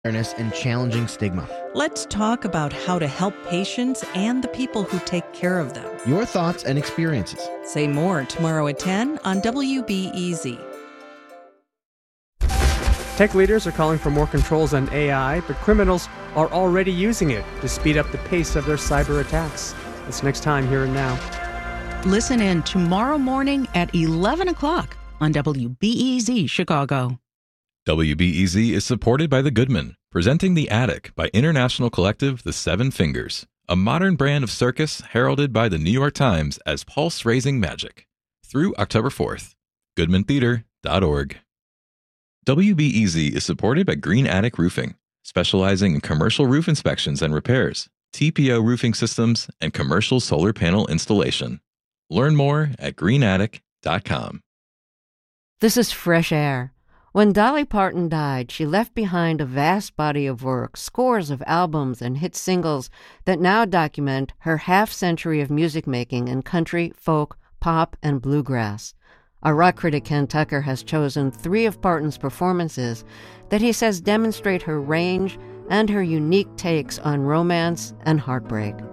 awareness and challenging stigma. Let's talk about how to help patients and the people who take care of them. Your thoughts and experiences. Say more tomorrow at 10 on WBEZ. Tech leaders are calling for more controls on AI, but criminals are already using it to speed up the pace of their cyber attacks. That's next time here and now. Listen in tomorrow morning at 11 o'clock on WBEZ Chicago. WBEZ is supported by The Goodman, presenting The Attic by international collective The Seven Fingers, a modern brand of circus heralded by the New York Times as pulse-raising magic. Through October 4th, goodmantheater.org. WBEZ is supported by Green Attic Roofing, specializing in commercial roof inspections and repairs, TPO roofing systems, and commercial solar panel installation. Learn more at greenattic.com. This is Fresh Air. When Dolly Parton died, she left behind a vast body of work, scores of albums and hit singles that now document her half-century of music making in country, folk, pop, and bluegrass. Our rock critic Ken Tucker has chosen 3 of Parton's performances that he says demonstrate her range and her unique takes on romance and heartbreak.